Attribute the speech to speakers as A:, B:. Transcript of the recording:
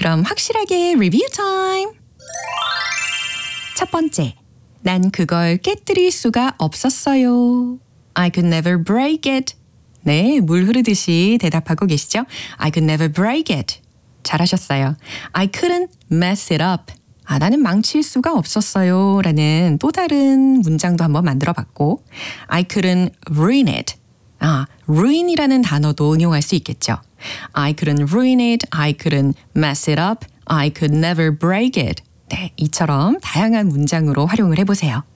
A: 그럼 확실하게 리뷰 타임! 첫 번째, 난 그걸 깨뜨릴 수가 없었어요. I could never break it. 네, 물 흐르듯이 대답하고 계시죠? I could never break it. 잘하셨어요. I couldn't mess it up. 나는 망칠 수가 없었어요. 라는 또 다른 문장도 한번 만들어 봤고 I couldn't ruin it. ruin이라는 단어도 응용할 수 있겠죠. I couldn't ruin it. I couldn't mess it up. I could never break it. 네, 이처럼 다양한 문장으로 활용을 해보세요.